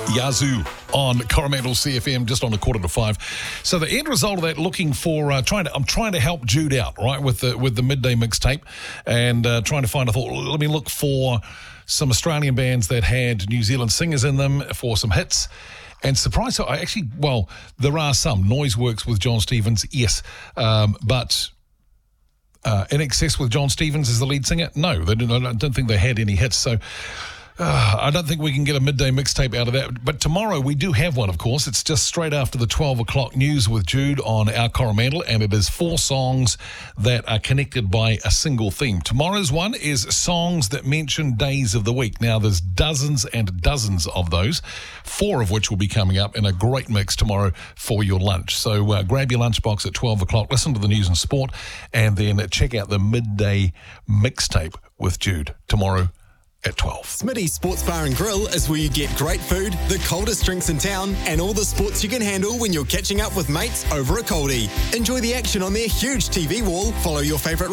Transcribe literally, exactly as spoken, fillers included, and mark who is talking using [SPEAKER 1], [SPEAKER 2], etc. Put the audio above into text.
[SPEAKER 1] Yazoo on Coromandel C F M, just on a quarter to five. So the end result of that, looking for uh, trying to, I'm trying to help Jude out, right, with the with the midday mixtape, and uh, trying to find. I thought, let me look for some Australian bands that had New Zealand singers in them for some hits. And surprise, so I actually, well, there are some. Noise Works with John Stevens, yes, um, but. Uh, In Excess with John Stevens as the lead singer? No, they didn't, I don't think they had any hits. So uh, I don't think we can get a midday mixtape out of that. But tomorrow we do have one, of course. It's just straight after the twelve o'clock news with Jude on Our Coromandel, and it is four songs that are connected by a single theme. Tomorrow's one is songs that mention days of the week. Now, there's dozens and dozens of those, four of which will be coming up in a great mix tomorrow for your lunch. So uh, grab your lunchbox at twelve o'clock, listen to the news and sport, and then check out the midday mixtape with Jude tomorrow at twelve.
[SPEAKER 2] Smitty's Sports Bar and Grill is where you get great food, the coldest drinks in town, and all the sports you can handle when you're catching up with mates over a coldie. Enjoy the action on their huge T V wall, follow your favourite